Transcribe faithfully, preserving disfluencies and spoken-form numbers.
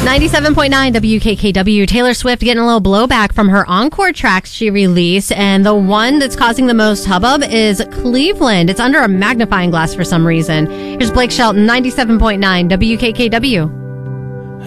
ninety-seven point nine W K K W. Taylor Swift getting a little blowback from her encore tracks she released, and the one that's causing the most hubbub is Cleveland. It's under a magnifying glass for some reason. Here's Blake Shelton, ninety-seven point nine W K K W.